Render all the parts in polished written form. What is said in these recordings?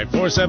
right,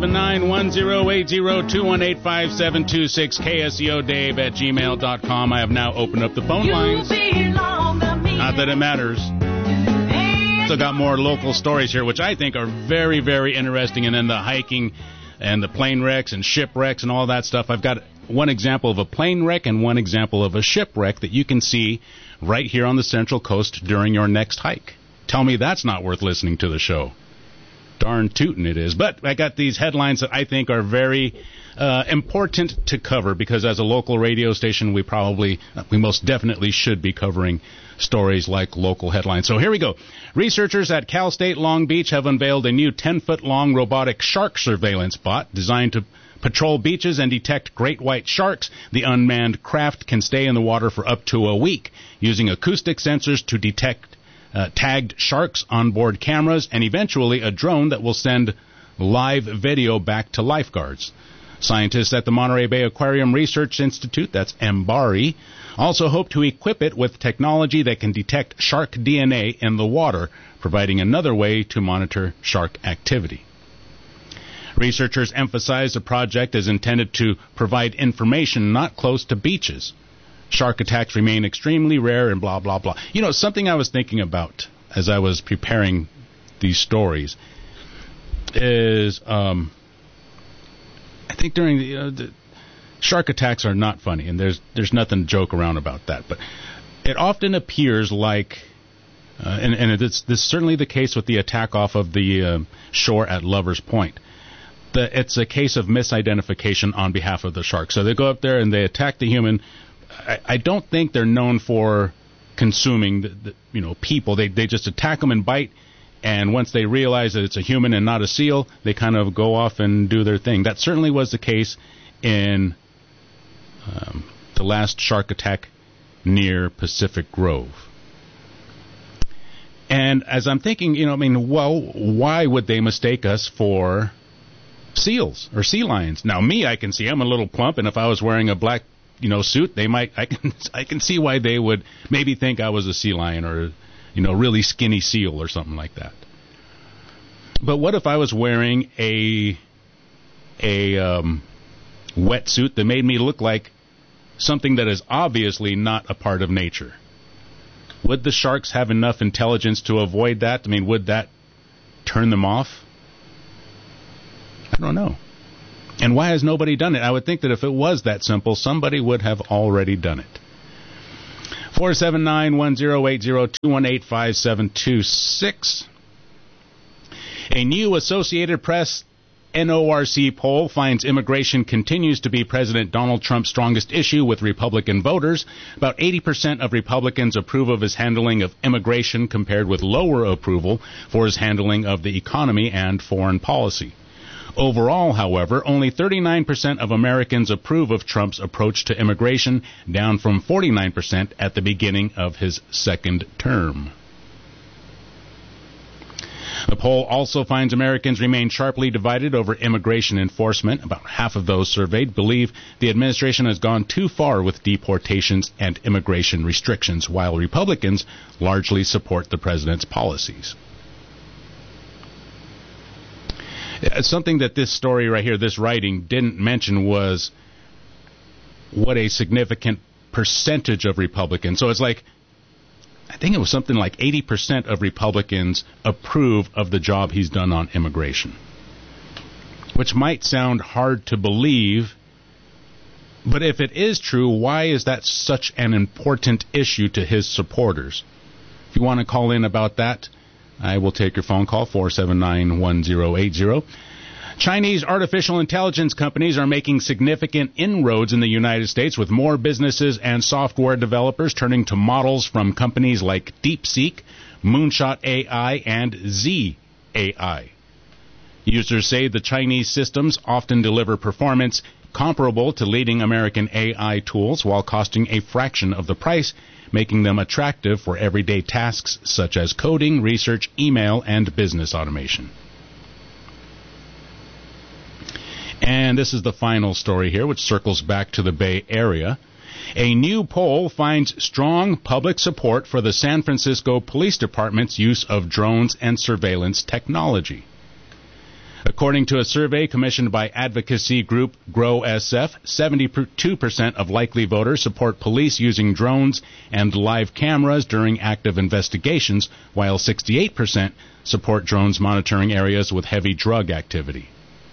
479-1080-218-5726, KSEO Dave@gmail.com. I have now opened up the phone lines. Not that it matters. Still got more local stories here, which I think are very, very interesting. And then the hiking and the plane wrecks and shipwrecks and all that stuff. I've got one example of a plane wreck and one example of a shipwreck that you can see right here on the Central Coast during your next hike. Tell me that's not worth listening to the show. Darn tootin' it is. But I got these headlines that I think are very important to cover, because as a local radio station, we most definitely should be covering stories like local headlines. So here we go. Researchers at Cal State Long Beach have unveiled a new 10-foot-long robotic shark surveillance bot designed to patrol beaches and detect great white sharks. The unmanned craft can stay in the water for up to a week, using acoustic sensors to detect tagged sharks, onboard cameras, and eventually a drone that will send live video back to lifeguards. Scientists at the Monterey Bay Aquarium Research Institute, that's MBARI, also hope to equip it with technology that can detect shark DNA in the water, providing another way to monitor shark activity. Researchers emphasize the project is intended to provide information not close to beaches. Shark attacks remain extremely rare and blah, blah, blah. You know, something I was thinking about as I was preparing these stories is I think during the shark attacks are not funny, and there's nothing to joke around about that. But it often appears like, and this is certainly the case with the attack off of the shore at Lover's Point, that it's a case of misidentification on behalf of the shark. So they go up there and they attack the human. I don't think they're known for consuming people. They just attack them and bite, and once they realize that it's a human and not a seal, they kind of go off and do their thing. That certainly was the case in the last shark attack near Pacific Grove. And as I'm thinking, why would they mistake us for seals or sea lions? Now, me, I can see I'm a little plump, and if I was wearing a black suit, they might. I can see why they would maybe think I was a sea lion or, really skinny seal or something like that. But what if I was wearing a wetsuit that made me look like something that is obviously not a part of nature? Would the sharks have enough intelligence to avoid that? I mean, would that turn them off? I don't know. And why has nobody done it? I would think that if it was that simple, somebody would have already done it. 479-1080-218-5726. A new Associated Press NORC poll finds immigration continues to be President Donald Trump's strongest issue with Republican voters. About 80% of Republicans approve of his handling of immigration, compared with lower approval for his handling of the economy and foreign policy. Overall, however, only 39% of Americans approve of Trump's approach to immigration, down from 49% at the beginning of his second term. The poll also finds Americans remain sharply divided over immigration enforcement. About half of those surveyed believe the administration has gone too far with deportations and immigration restrictions, while Republicans largely support the president's policies. Something that this story right here, this writing, didn't mention was what a significant percentage of Republicans. So it's like, I think it was something like 80% of Republicans approve of the job he's done on immigration. Which might sound hard to believe, but if it is true, why is that such an important issue to his supporters? If you want to call in about that, I will take your phone call, 479-1080. Chinese artificial intelligence companies are making significant inroads in the United States, with more businesses and software developers turning to models from companies like DeepSeek, Moonshot AI, and Z AI. Users say the Chinese systems often deliver performance comparable to leading American AI tools while costing a fraction of the price, making them attractive for everyday tasks such as coding, research, email, and business automation. And this is the final story here, which circles back to the Bay Area. A new poll finds strong public support for the San Francisco Police Department's use of drones and surveillance technology. According to a survey commissioned by advocacy group GrowSF, 72% of likely voters support police using drones and live cameras during active investigations, while 68% support drones monitoring areas with heavy drug activity.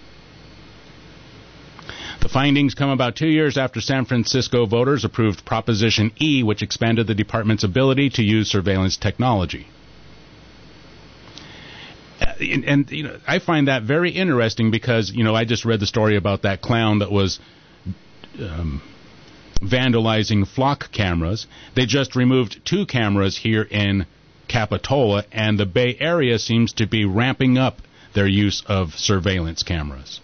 The findings come about 2 years after San Francisco voters approved Proposition E, which expanded the department's ability to use surveillance technology. And you know, I find that very interesting because, you know, I just read the story about that clown that was vandalizing flock cameras. They just removed 2 cameras here in Capitola, and the Bay Area seems to be ramping up their use of surveillance cameras.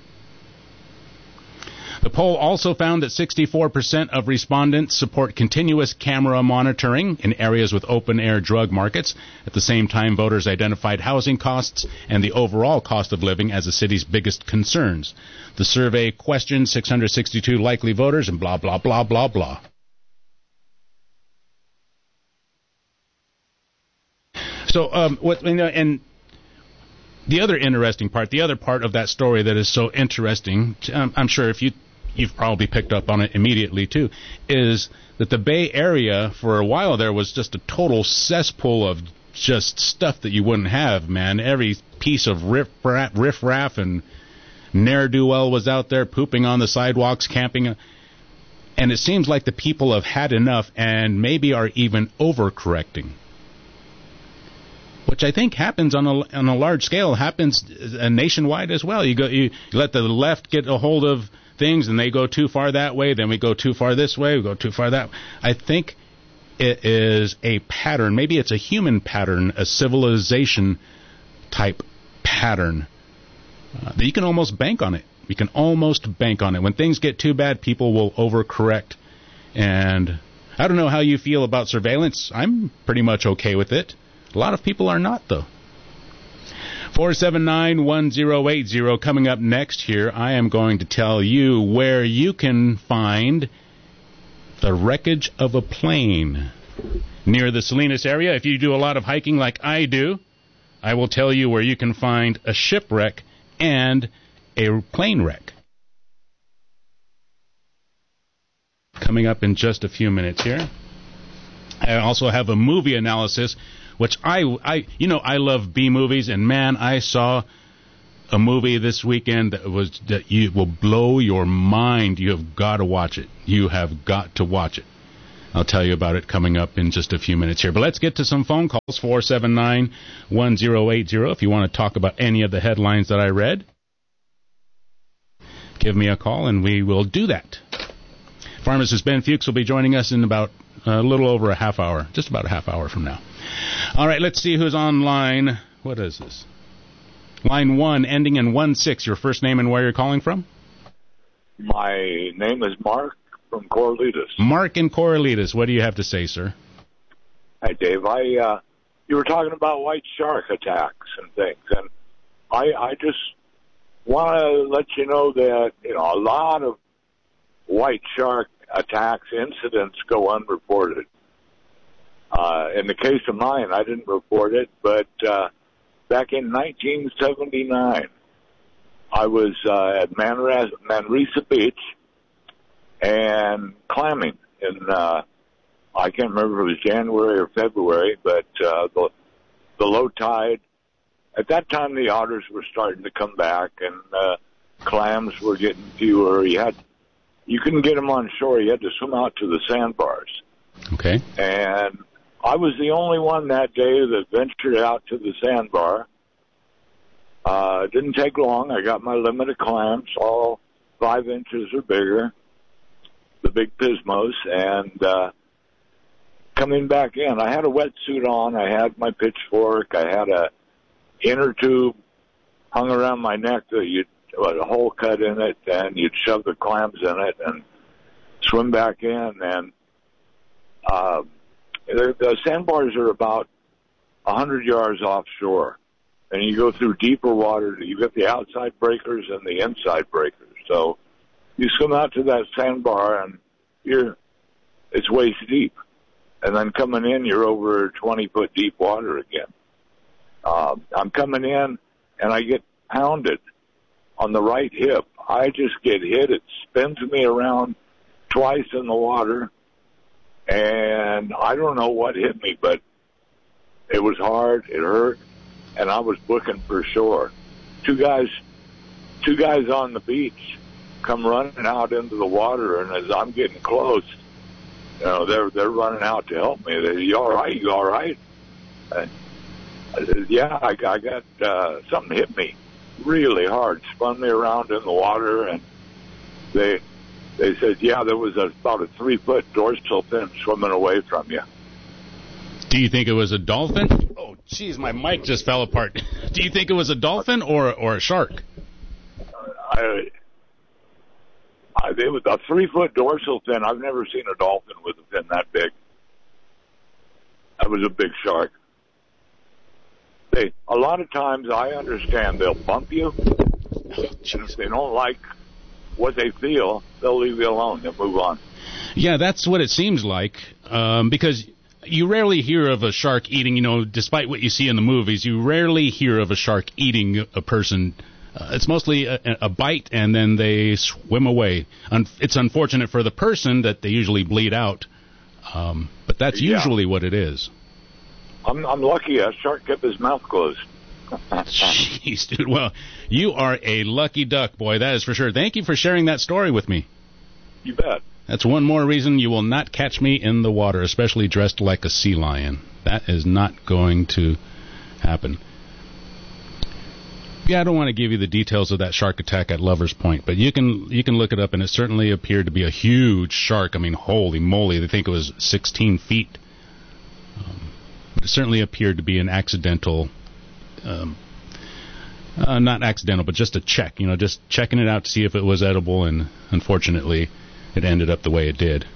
The poll also found that 64% of respondents support continuous camera monitoring in areas with open-air drug markets. At the same time, voters identified housing costs and the overall cost of living as the city's biggest concerns. The survey questioned 662 likely voters and blah, blah, blah, blah, blah. So, and the other interesting part, the other part of that story that is so interesting, I'm sure if you've probably picked up on it immediately too, is that the Bay Area for a while there was just a total cesspool of just stuff that you wouldn't have, man. Every piece of riff-raff and ne'er-do-well was out there pooping on the sidewalks, camping. And it seems like the people have had enough and maybe are even overcorrecting, which I think happens on a large scale, happens nationwide as well. You let the left get a hold of things, and they go too far that way, then we go too far this way, we go too far that way. I think it is a pattern. Maybe it's a human pattern, a civilization-type pattern that you can almost bank on it. You can almost bank on it. When things get too bad, people will overcorrect. And I don't know how you feel about surveillance. I'm pretty much okay with it. A lot of people are not, though. 479-1080. Coming up next here, I am going to tell you where you can find the wreckage of a plane near the Salinas area. If you do a lot of hiking like I do, I will tell you where you can find a shipwreck and a plane wreck. Coming up in just a few minutes here. I also have a movie analysis, which I love B-movies, and man, I saw a movie this weekend that you will blow your mind. You have got to watch it. You have got to watch it. I'll tell you about it coming up in just a few minutes here. But let's get to some phone calls, 479-1080, if you want to talk about any of the headlines that I read. Give me a call, and we will do that. Pharmacist Ben Fuchs will be joining us in about a little over a half hour, just about a half hour from now. All right, let's see who's on line. What is this? Line 1, ending in 16. Your first name and where you're calling from? My name is Mark from Corralitos. Mark in Corralitos. What do you have to say, sir? Hi, Dave. You were talking about white shark attacks and things, and I just want to let you know that a lot of white shark attacks incidents go unreported. In the case of mine, I didn't report it, but back in 1979, I was at Manresa Beach and clamming in, I can't remember if it was January or February, but the low tide. At that time, the otters were starting to come back, and clams were getting fewer. You couldn't get them on shore. You had to swim out to the sandbars. Okay. And I was the only one that day that ventured out to the sandbar. It didn't take long. I got my limit of clams, all 5 inches or bigger, the big pismos, and coming back in, I had a wetsuit on. I had my pitchfork. I had a inner tube hung around my neck that a hole cut in it, and you'd shove the clams in it and swim back in. And the sandbars are about 100 yards offshore, and you go through deeper water. You get the outside breakers and the inside breakers. So you swim out to that sandbar, and it's waist deep. And then coming in, you're over 20-foot deep water again. I'm coming in, and I get pounded on the right hip. I just get hit. It spins me around twice in the water, and I don't know what hit me, but it was hard. It hurt, and I was booking for shore. Two guys on the beach come running out into the water, and as I'm getting close, they're running out to help me. They say, "You all right? You all right?" And I said, "Yeah, I got something hit me really hard, spun me around in the water," and they said, "Yeah, there was about a 3-foot dorsal fin swimming away from you." Do you think it was a dolphin? Oh, geez, my mic just fell apart. Do you think it was a dolphin or a shark? It was a 3-foot dorsal fin. I've never seen a dolphin with a fin that big. That was a big shark. A lot of times, I understand they'll bump you, and if they don't like what they feel, they'll leave you alone. They'll move on. Yeah, that's what it seems like, because you rarely hear of a shark eating, despite what you see in the movies, you rarely hear of a shark eating a person. It's mostly a bite, and then they swim away. It's unfortunate for the person that they usually bleed out, but that's usually what it is. I'm lucky a shark kept his mouth closed. Jeez, dude. Well, you are a lucky duck, boy. That is for sure. Thank you for sharing that story with me. You bet. That's one more reason you will not catch me in the water, especially dressed like a sea lion. That is not going to happen. Yeah, I don't want to give you the details of that shark attack at Lover's Point, but you can look it up, and it certainly appeared to be a huge shark. I mean, holy moly, they think it was 16 feet. But it certainly appeared to be an accidental, not accidental, but just a check, just checking it out to see if it was edible, and unfortunately, it ended up the way it did.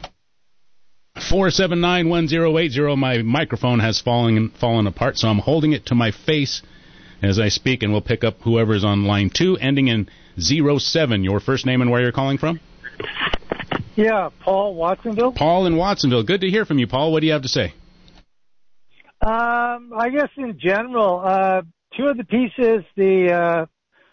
479-1080, my microphone has fallen apart, so I'm holding it to my face as I speak, and we'll pick up whoever's on line 2, ending in 07. Your first name and where you're calling from? Yeah, Paul, Watsonville. Paul in Watsonville. Good to hear from you, Paul. What do you have to say? I guess in general, two of the pieces, the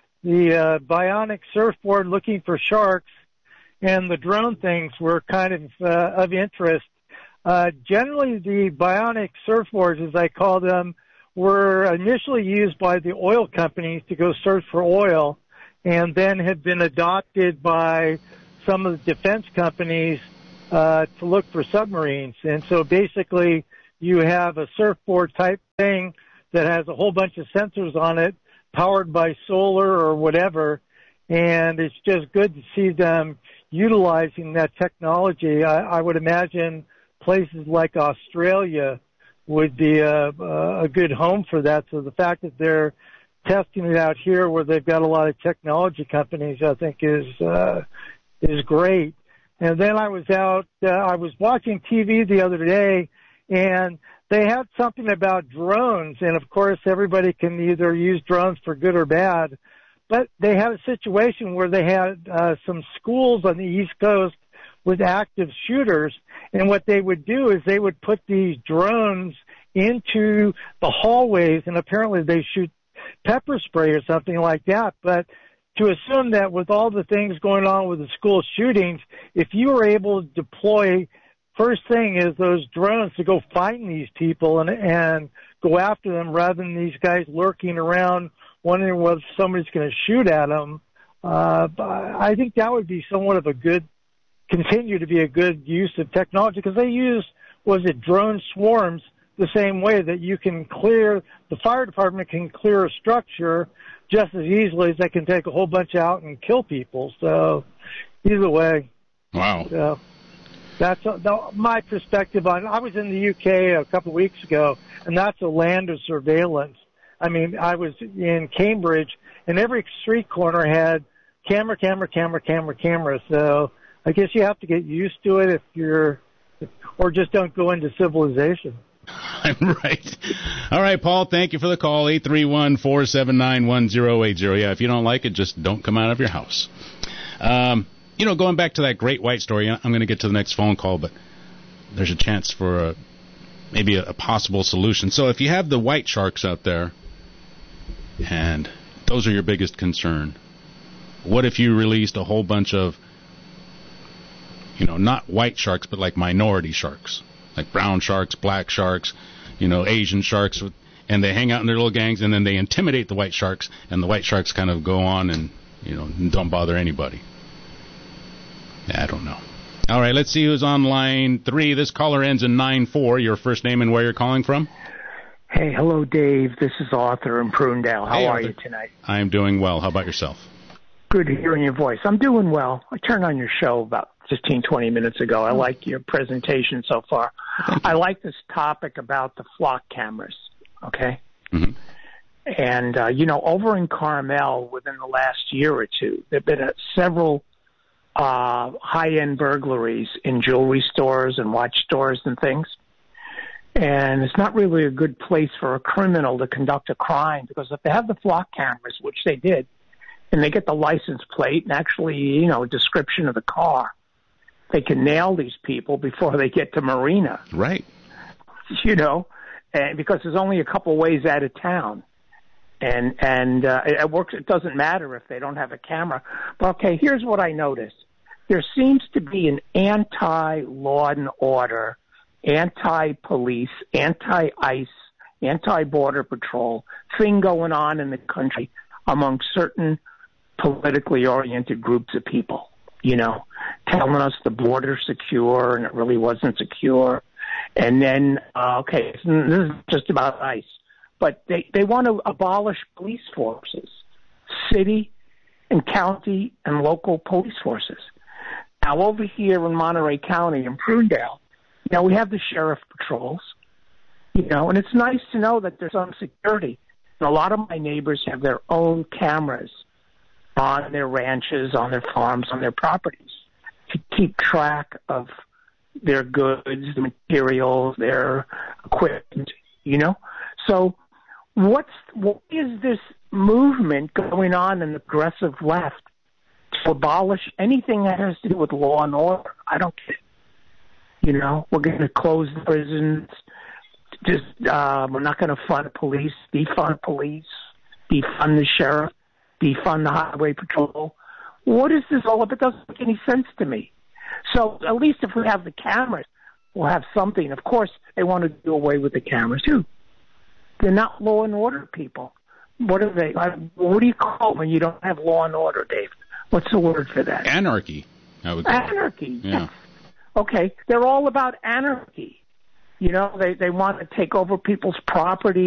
bionic surfboard looking for sharks and the drone things were kind of interest. Generally, the bionic surfboards, as I call them, were initially used by the oil companies to go search for oil, and then have been adopted by some of the defense companies to look for submarines. And so basically, you have a surfboard type thing that has a whole bunch of sensors on it, powered by solar or whatever, and it's just good to see them utilizing that technology. I would imagine places like Australia would be a good home for that. So the fact that they're testing it out here where they've got a lot of technology companies, I think is great. And then I was watching TV the other day, and they had something about drones, and of course everybody can either use drones for good or bad, but they had a situation where they had some schools on the East Coast with active shooters, and what they would do is they would put these drones into the hallways, and apparently they shoot pepper spray or something like that, but to assume that with all the things going on with the school shootings, if you were able to deploy, first thing is those drones to go find these people and go after them rather than these guys lurking around wondering whether somebody's going to shoot at them. I think that would be somewhat of a continue to be a good use of technology, because they use, drone swarms the same way that you can the fire department can clear a structure just as easily as they can take a whole bunch out and kill people. So either way. Wow. So that's my perspective on it. I was in the UK a couple of weeks ago, and that's a land of surveillance. I mean, I was in Cambridge, and every street corner had camera. So I guess you have to get used to it or just don't go into civilization. Right. All right, Paul, thank you for the call, 831-479-1080. Yeah, if you don't like it, just don't come out of your house. Going back to that great white story, I'm going to get to the next phone call, but there's a chance for maybe a possible solution. So if you have the white sharks out there, and those are your biggest concern, what if you released a whole bunch of, not white sharks, but like minority sharks, like brown sharks, black sharks, Asian sharks, and they hang out in their little gangs, and then they intimidate the white sharks, and the white sharks kind of go on and, don't bother anybody. I don't know. All right, let's see who's on line 3. This caller ends in 94. Your first name and where you're calling from? Hey, hello, Dave. This is Arthur in Prunedale. How are you tonight? I'm doing well. How about yourself? Good hearing your voice. I'm doing well. I turned on your show about 15, 20 minutes ago. I like your presentation so far. I like this topic about the flock cameras, okay? Mm-hmm. And, over in Carmel, within the last year or two, there have been several high-end burglaries in jewelry stores and watch stores and things. And it's not really a good place for a criminal to conduct a crime, because if they have the flock cameras, which they did, and they get the license plate and actually, a description of the car, they can nail these people before they get to Marina. Right. And because there's only a couple ways out of town. And it works. It doesn't matter if they don't have a camera. But, okay, here's what I noticed. There seems to be an anti-law and order, anti-police, anti-ICE, anti-border patrol thing going on in the country among certain politically oriented groups of people, telling us the border's secure and it really wasn't secure. And then, this is just about ICE, but they want to abolish police forces, city and county and local police forces. Now, over here in Monterey County in Prunedale, we have the sheriff patrols, and it's nice to know that there's some security. And a lot of my neighbors have their own cameras on their ranches, on their farms, on their properties to keep track of their goods, the materials, their equipment, So what is this movement going on in the progressive left to abolish anything that has to do with law and order? I don't get it. We're going to close the prisons. Just we're not going to fund police, defund police, defund the sheriff, defund the highway patrol. What is this all about? It doesn't make any sense to me. So at least if we have the cameras, we'll have something. Of course, they want to do away with the cameras too. They're not law and order people. What are they? What do you call it when you don't have law and order, Dave? What's the word for that? Anarchy. I would call anarchy. It. Yeah. Yes. Okay, they're all about anarchy. They want to take over people's property.